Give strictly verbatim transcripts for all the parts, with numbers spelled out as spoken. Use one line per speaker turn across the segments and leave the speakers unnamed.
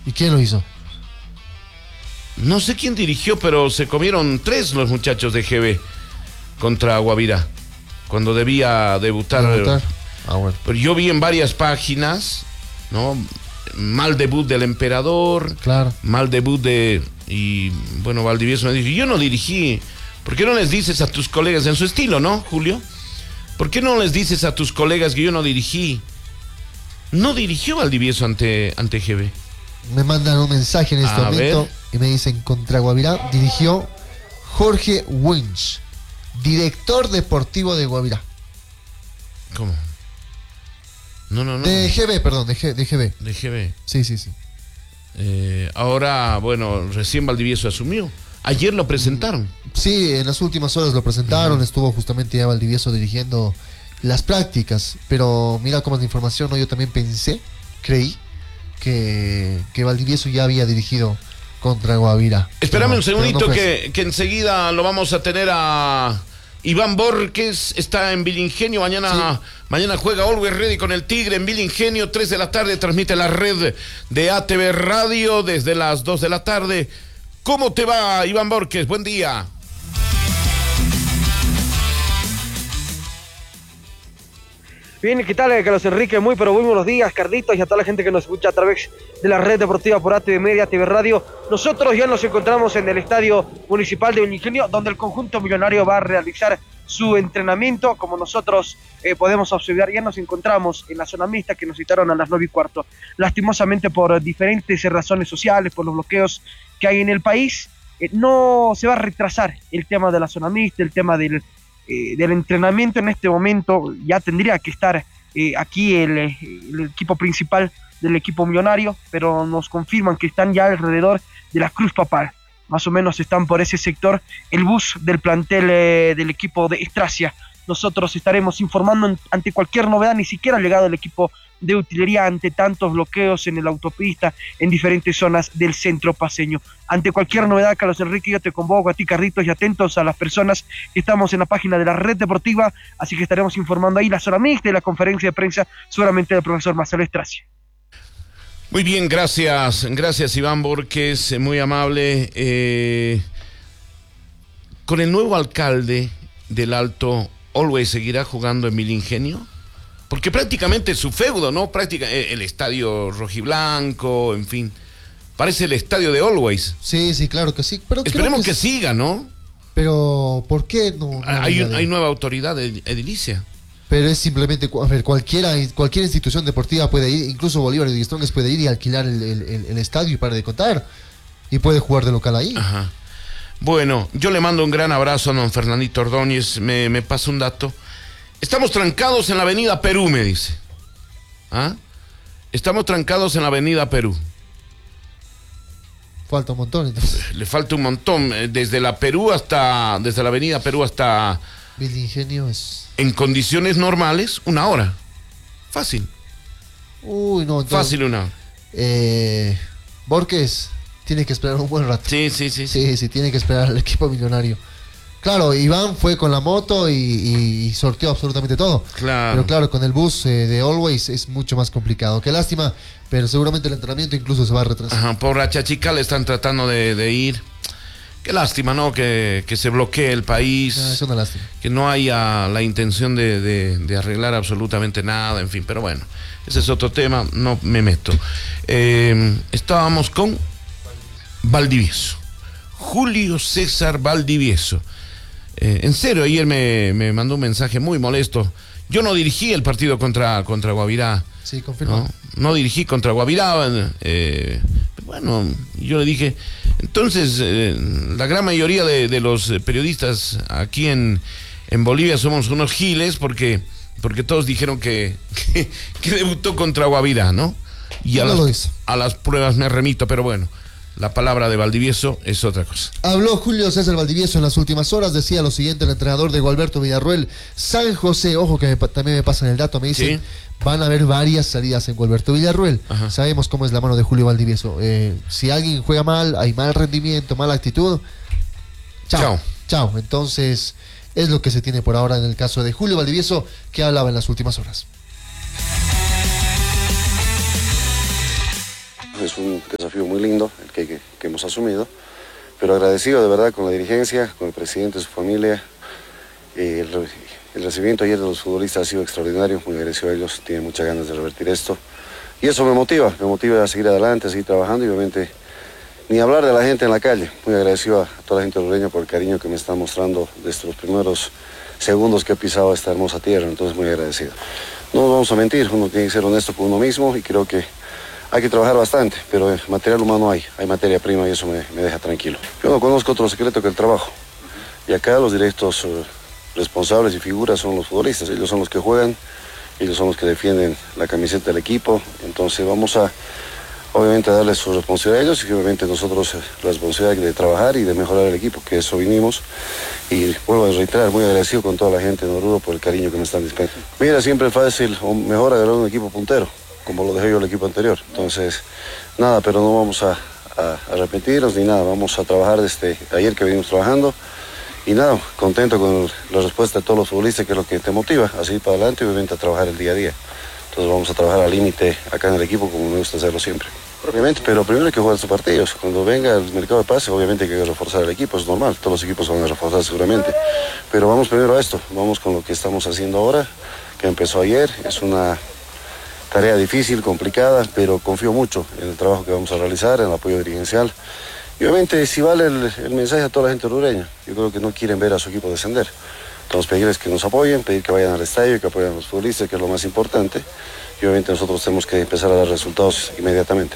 ¿Y quién lo hizo?
No sé quién dirigió, pero se comieron tres los muchachos de G B contra Guavirá, cuando debía debutar.
¿Debutar? Ah, bueno.
Pero yo vi en varias páginas, ¿no? Mal debut del Emperador,
claro.
Mal debut de... Y bueno, Valdivieso me dijo, yo no dirigí. ¿Por qué no les dices a tus colegas, en su estilo, ¿no, Julio? ¿Por qué no les dices a tus colegas que yo no dirigí? No dirigió Valdivieso ante, ante G B.
Me mandan un mensaje en este
A
momento
ver.
y me dicen, contra Guavirá dirigió Jorge Winch, director deportivo de Guavirá.
¿Cómo? No, no, no.
De G B, perdón, de, G, de G B.
De G B.
Sí, sí, sí.
Eh, ahora, bueno, recién Valdivieso asumió. Ayer lo presentaron.
Sí, en las últimas horas lo presentaron, uh-huh. Estuvo justamente ya Valdivieso dirigiendo las prácticas, pero mira cómo es la información, ¿no? Yo también pensé, creí, que, que Valdivieso ya había dirigido contra Guavirá.
Espérame
pero,
un segundito
no
que, que enseguida lo vamos a tener a Iván Borges, está en Vilingenio, mañana, sí. mañana juega Always Ready con el Tigre en Vilingenio, tres de la tarde, transmite la red de A T V Radio desde las dos de la tarde. ¿Cómo te va, Iván Borges? Buen día.
Bien, ¿qué tal, Carlos Enrique? Muy, pero muy buenos días, Carlitos, y a toda la gente que nos escucha a través de la red deportiva por A T V Media, A T V Radio. Nosotros ya nos encontramos en el Estadio Municipal de Vilingenio, donde el conjunto millonario va a realizar su entrenamiento. Como nosotros eh, podemos observar, ya nos encontramos en la zona mixta que nos citaron a las nueve y cuarto. Lastimosamente, por diferentes razones sociales, por los bloqueos que hay en el país, eh, no se va a retrasar el tema de la zona mixta, el tema del... Eh, del entrenamiento. En este momento ya tendría que estar eh, aquí el, el equipo principal del equipo millonario, pero nos confirman que están ya alrededor de la Cruz Papal, más o menos están por ese sector el bus del plantel eh, del equipo de Estracia. Nosotros estaremos informando en, ante cualquier novedad, ni siquiera ha llegado el equipo de utilería ante tantos bloqueos en la autopista, en diferentes zonas del centro paceño. Ante cualquier novedad, Carlos Enrique, yo te convoco a ti, Carlitos, y atentos a las personas que estamos en la página de la red deportiva, así que estaremos informando ahí la zona mixta y la conferencia de prensa, seguramente del profesor Marcelo Estracia.
Muy bien, gracias, gracias Iván Borges, muy amable. Eh, con el nuevo alcalde del Alto, ¿Always seguirá jugando en Vilingenio? Porque prácticamente su feudo, ¿no? Práctica, el estadio rojiblanco, en fin. Parece el estadio de Always.
Sí, sí, claro que sí. Pero
esperemos que,
que
siga, ¿no?
Pero, ¿por qué no? no
hay, un, hay nueva autoridad edilicia.
Pero es simplemente, a ver, cualquiera, cualquier institución deportiva puede ir, incluso Bolívar y Strongest puede ir y alquilar el, el, el estadio y para de contar. Y puede jugar de local ahí.
Ajá. Bueno, yo le mando un gran abrazo a don Fernandito Ordóñez. Me, me pasa un dato. Estamos trancados en la avenida Perú, me dice. ¿Ah? Estamos trancados en la avenida Perú.
Falta un montón, entonces.
Le falta un montón. Desde la Perú hasta... Desde la avenida Perú hasta...
Vilingenio es...
En condiciones normales, una hora. Fácil.
Uy, no. Entonces,
Fácil una hora.
Eh, Borges tiene que esperar un buen rato.
Sí, sí, sí.
Sí, sí, sí tiene que esperar al equipo millonario. Claro, Iván fue con la moto y, y, y sorteó absolutamente todo.
Claro.
Pero claro, con el bus eh, de Always es mucho más complicado. Qué lástima, pero seguramente el entrenamiento incluso se va a retrasar.
Ajá, por Achachica le están tratando de, de ir. Qué lástima, ¿no? Que, que se bloquee el país.
Ah, es una lástima.
Que no haya la intención de, de, de arreglar absolutamente nada, en fin. Pero bueno, ese es otro tema, no me meto. Eh, estábamos con Valdivieso. Julio César Valdivieso. Eh, en serio, ayer me, me mandó un mensaje muy molesto. Yo no dirigí el partido contra, contra Guavirá.
Sí, confirmo.
No, no dirigí contra Guavirá. Eh, bueno, yo le dije, entonces, eh, la gran mayoría de, de los periodislas aquí en, en Bolivia somos unos giles porque, porque todos dijeron que, que, que debutó contra Guavirá, ¿no? Y a,
no
las,
lo hizo.
a las pruebas me remito, pero bueno. La palabra de Valdivieso es otra cosa.
Habló Julio César Valdivieso en las últimas horas, decía lo siguiente el entrenador de Gualberto Villarroel, San José, ojo que me, también me pasan el dato, me dicen, ¿sí? Van a haber varias salidas en Gualberto Villarroel. Ajá. Sabemos cómo es la mano de Julio Valdivieso. Eh, si alguien juega mal, hay mal rendimiento, mala actitud, chao, chao. Chao. Entonces, es lo que se tiene por ahora en el caso de Julio Valdivieso, que hablaba en las últimas horas.
es un desafío muy lindo el que, que, que hemos asumido, pero agradecido de verdad con la dirigencia, con el presidente, su familia. Eh, el, el recibimiento ayer de los futbolistas ha sido extraordinario, muy agradecido a ellos, tienen muchas ganas de revertir esto. Y eso me motiva, me motiva a seguir adelante, a seguir trabajando y obviamente ni hablar de la gente en la calle. Muy agradecido a toda la gente hondureña por el cariño que me está mostrando desde los primeros segundos que he pisado esta hermosa tierra, entonces muy agradecido. No nos vamos a mentir, uno tiene que ser honesto con uno mismo y creo que hay que trabajar bastante, pero material humano hay, hay materia prima y eso me, me deja tranquilo. Yo no conozco otro secreto que el trabajo. Y acá los directos uh, responsables y figuras son los futbolistas, ellos son los que juegan, ellos son los que defienden la camiseta del equipo, entonces vamos a obviamente darles su responsabilidad a ellos y obviamente nosotros eh, la responsabilidad de trabajar y de mejorar el equipo, que eso vinimos. Y vuelvo a reiterar, muy agradecido con toda la gente de Oruro por el cariño que me están dispensando. Mira, siempre es fácil o mejor agarrar un equipo puntero, como lo dejé yo el equipo anterior. Entonces, nada, pero no vamos a, a, a repetirnos ni nada, vamos a trabajar desde ayer que venimos trabajando. Y nada, contento con la respuesta de todos los futbolistas, que es lo que te motiva a seguir para adelante y obviamente a trabajar el día a día. Entonces vamos a trabajar al límite acá en el equipo como me gusta hacerlo siempre. Obviamente, pero primero hay que jugar estos partidos. Cuando venga el mercado de pase, obviamente hay que reforzar el equipo, es normal, todos los equipos van a reforzar seguramente. Pero vamos primero a esto, vamos con lo que estamos haciendo ahora, que empezó ayer. Es una tarea difícil, complicada, pero confío mucho en el trabajo que vamos a realizar, en el apoyo dirigencial. Y obviamente si vale el, el mensaje a toda la gente hondureña, yo creo que no quieren ver a su equipo descender. Entonces pedirles que nos apoyen, pedir que vayan al estadio, que apoyen a los futbolistas, que es lo más importante. Y obviamente nosotros tenemos que empezar a dar resultados inmediatamente.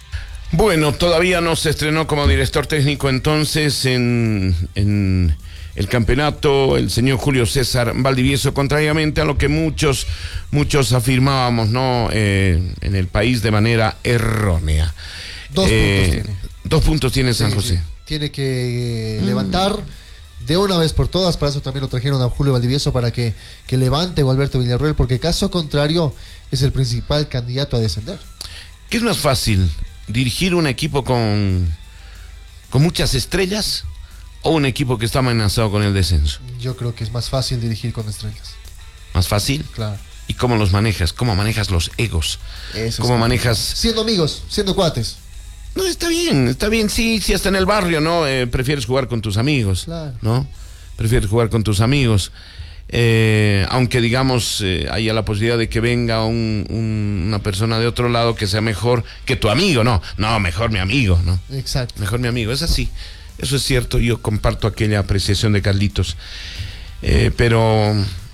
Bueno, todavía no se estrenó como director técnico entonces en, en el campeonato el señor Julio César Valdivieso, contrariamente a lo que muchos, muchos afirmábamos, ¿no? Eh, en el país de manera errónea.
Dos
eh,
puntos tiene.
Dos puntos tiene San
Sí,
José.
sí. Tiene que mm. levantar de una vez por todas, para eso también lo trajeron a Julio Valdivieso, para que, que levante Gualberto Villarroel, porque caso contrario es el principal candidato a descender.
¿Qué es más fácil? ¿Dirigir un equipo con, con muchas estrellas o un equipo que está amenazado con el descenso?
Yo creo que es más fácil dirigir con estrellas.
¿Más fácil?
Claro.
¿Y cómo los manejas? ¿Cómo manejas los egos?
Eso
¿Cómo
es
manejas?
Siendo amigos, siendo cuates.
No, está bien, está bien, sí, sí, hasta en el barrio, ¿no? Eh, prefieres jugar con tus amigos,
claro.
¿no? Prefieres jugar con tus amigos. Eh, aunque, digamos, eh, haya la posibilidad de que venga un, un, una persona de otro lado que sea mejor que tu amigo, no, no, mejor mi amigo, ¿no?
Exacto.
Mejor mi amigo, es así, eso es cierto, yo comparto aquella apreciación de Carlitos. Eh, pero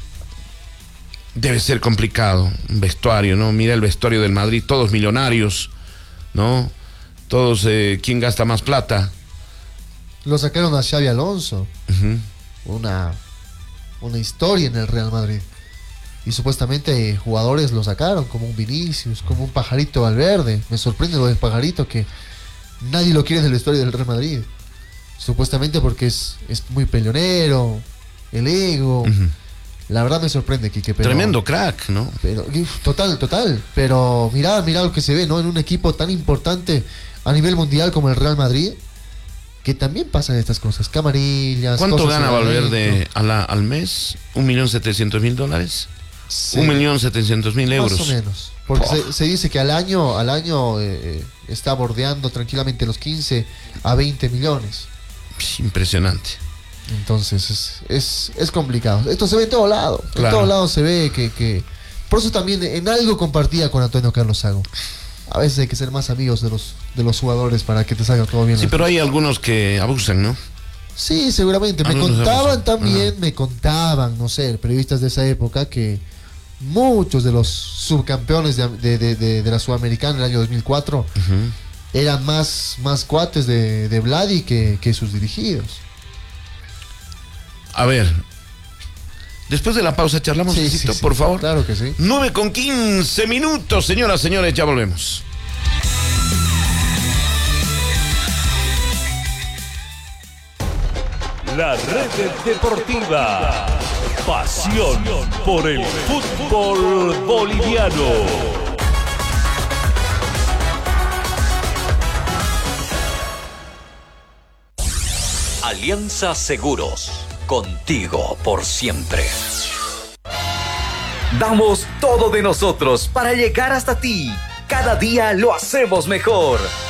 debe ser complicado, un vestuario, ¿no? Mira el vestuario del Madrid, todos millonarios, ¿no? Todos, eh, ¿quién gasta más plata?
Lo sacaron a Xavi Alonso.
Uh-huh.
Una, una historia en el Real Madrid. Y supuestamente eh, jugadores lo sacaron, como un Vinicius, como un Pajarito Valverde. Me sorprende lo del Pajarito, que nadie lo quiere en el vestuario del Real Madrid. Supuestamente porque es, es muy peleonero, el ego. Uh-huh. La verdad me sorprende, Quique. Pero,
tremendo crack, ¿no?
Pero, total, total. Pero mirá, mirá lo que se ve, ¿no? En un equipo tan importante a nivel mundial como el Real Madrid, que también pasan estas cosas, camarillas.
¿Cuánto gana Valverde a la, al mes? ¿Un millón setecientos mil dólares? Sí. Un millón setecientos mil euros.
Más o menos. Porque oh. se, se dice que al año, al año eh, está bordeando tranquilamente los quince a veinte millones.
Impresionante.
Entonces es, es, es complicado. Esto se ve en todo lado. Claro. En todo lado se ve que, que... Por eso también en algo compartía con Antonio Carlos Sago. A veces hay que ser más amigos de los, de los jugadores para que te salga todo bien.
Sí, pero hay algunos que abusan, ¿no?
Sí, seguramente. Me
algunos
contaban
abusan.
también,
Ajá.
me contaban, no sé, periodistas de esa época, que muchos de los subcampeones de, de, de, de, de la Sudamericana en el año dos mil cuatro uh-huh. eran más, más cuates de, de Vladi que, que sus dirigidos.
A ver, después de la pausa charlamos
sí,
un
sí,
poquito,
sí,
por favor.
Claro que sí.
nueve con quince minutos, señoras, señores, ya volvemos.
La Red Deportiva. Pasión por el fútbol boliviano.
Alianza Seguros, contigo por siempre. Damos todo de nosotros para llegar hasta ti. Cada día lo hacemos mejor.